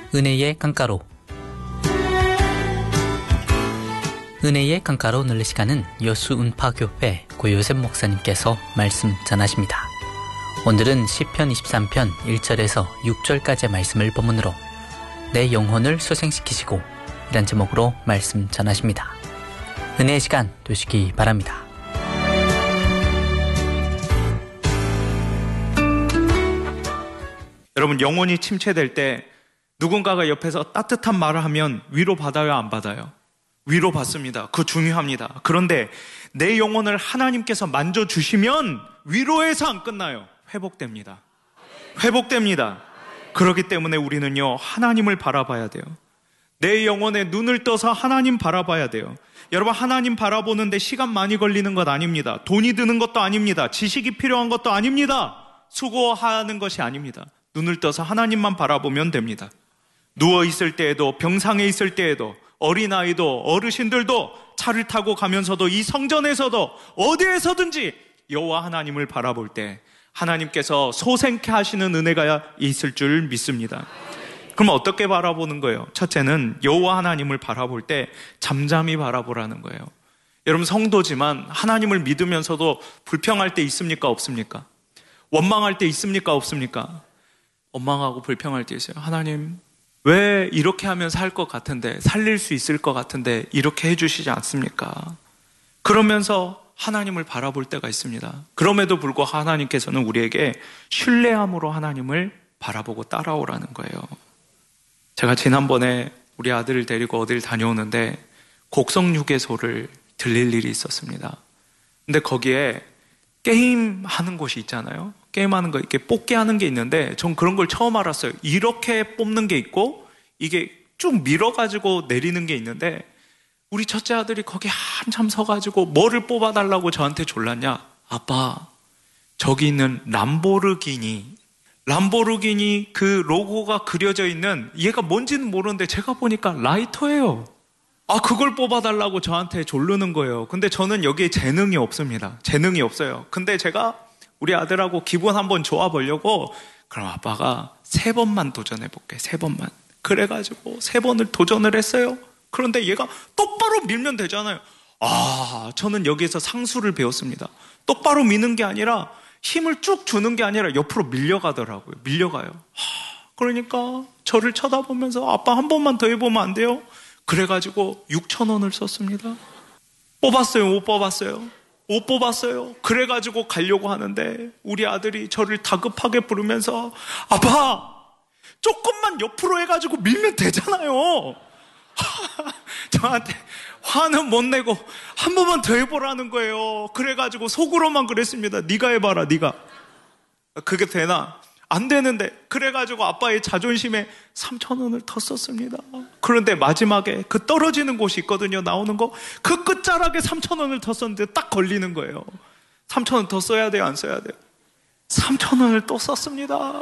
은혜의 강가로. 은혜의 강가로 늘릴 시간은 여수운파교회 고요셉 목사님께서 말씀 전하십니다. 오늘은 시편 23편 1절에서 6절까지의 말씀을 본문으로 내 영혼을 소생시키시고 이란 제목으로 말씀 전하십니다. 은혜의 시간 되시기 바랍니다. 여러분, 영혼이 침체될 때 누군가가 옆에서 따뜻한 말을 하면 위로받아요, 안 받아요? 위로받습니다. 그거 중요합니다. 그런데 내 영혼을 하나님께서 만져주시면 위로해서 안 끝나요. 회복됩니다. 회복됩니다. 그렇기 때문에 우리는요, 하나님을 바라봐야 돼요. 내 영혼에 눈을 떠서 하나님 바라봐야 돼요. 여러분, 하나님 바라보는데 시간 많이 걸리는 것 아닙니다. 돈이 드는 것도 아닙니다. 지식이 필요한 것도 아닙니다. 수고하는 것이 아닙니다. 눈을 떠서 하나님만 바라보면 됩니다. 누워있을 때에도, 병상에 있을 때에도, 어린아이도 어르신들도 차를 타고 가면서도 이 성전에서도 어디에서든지 여호와 하나님을 바라볼 때 하나님께서 소생케 하시는 은혜가 있을 줄 믿습니다. 그럼 어떻게 바라보는 거예요? 첫째는 여호와 하나님을 바라볼 때 잠잠히 바라보라는 거예요. 여러분, 성도지만 하나님을 믿으면서도 불평할 때 있습니까? 없습니까? 원망할 때 있습니까? 없습니까? 원망하고 불평할 때 있어요. 하나님, 왜 이렇게 하면 살 것 같은데, 살릴 수 있을 것 같은데 이렇게 해주시지 않습니까? 그러면서 하나님을 바라볼 때가 있습니다. 그럼에도 불구하고 하나님께서는 우리에게 신뢰함으로 하나님을 바라보고 따라오라는 거예요. 제가 지난번에 우리 아들을 데리고 어딜 다녀오는데 곡성휴게소를 들릴 일이 있었습니다. 근데 거기에 게임하는 곳이 있잖아요. 게임하는 거, 이렇게 뽑기 하는 게 있는데 전 그런 걸 처음 알았어요. 이렇게 뽑는 게 있고 이게 쭉 밀어가지고 내리는 게 있는데 우리 첫째 아들이 거기 한참 서가지고 뭐를 뽑아달라고 저한테 졸랐냐? 아빠, 저기 있는 람보르기니 그 로고가 그려져 있는, 얘가 뭔지는 모르는데 제가 보니까 라이터예요. 그걸 뽑아달라고 저한테 졸르는 거예요. 근데 저는 여기에 재능이 없습니다. 재능이 없어요. 근데 제가 우리 아들하고 기분 한번 좋아보려고, 그럼 아빠가 3번만 도전해볼게, 3번만. 그래가지고 3번을 도전을 했어요. 그런데 얘가 똑바로 밀면 되잖아요. 저는 여기에서 상수를 배웠습니다. 똑바로 미는 게 아니라, 힘을 쭉 주는 게 아니라 옆으로 밀려가더라고요. 밀려가요. 그러니까 저를 쳐다보면서 아빠 한 번만 더 해보면 안 돼요? 그래가지고 6,000원을 썼습니다. 뽑았어요? 못 뽑았어요? 못 뽑았어요. 그래가지고 가려고 하는데 우리 아들이 저를 다급하게 부르면서 아빠, 조금만 옆으로 해가지고 밀면 되잖아요. 저한테 화는 못 내고 한 번만 더 해보라는 거예요. 그래가지고 속으로만 그랬습니다. 네가 해봐라, 네가. 그게 되나? 안 되는데. 그래가지고 아빠의 자존심에 3,000원을 더 썼습니다. 그런데 마지막에 그 떨어지는 곳이 있거든요. 나오는 거. 그 끝자락에 3,000원을 더 썼는데 딱 걸리는 거예요. 3,000원 더 써야 돼요? 안 써야 돼요? 3,000원을 또 썼습니다.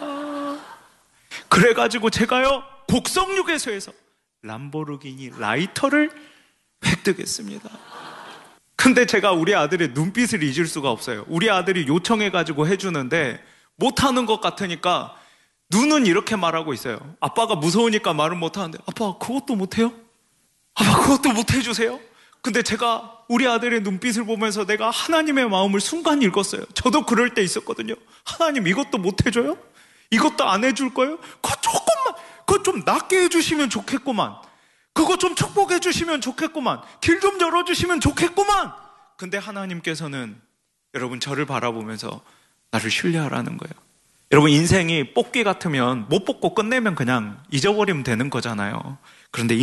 그래가지고 제가요, 곡성휴게소에서 람보르기니 라이터를 획득했습니다. 근데 제가 우리 아들의 눈빛을 잊을 수가 없어요. 우리 아들이 요청해가지고 해주는데 못하는 것 같으니까 눈은 이렇게 말하고 있어요. 아빠가 무서우니까 말은 못하는데, 아빠 그것도 못해요? 아빠 그것도 못해주세요? 근데 제가 우리 아들의 눈빛을 보면서 내가 하나님의 마음을 순간 읽었어요. 저도 그럴 때 있었거든요. 하나님, 이것도 못해줘요? 이것도 안 해줄 거예요? 그거 좀 낫게 해주시면 좋겠구만. 그거 좀 축복해 주시면 좋겠구만. 길 좀 열어주시면 좋겠구만. 근데 하나님께서는 여러분, 저를 바라보면서 나를 신뢰하라는 거예요. 여러분, 인생이 뽑기 같으면 못 뽑고 끝내면 그냥 잊어버리면 되는 거잖아요. 그런데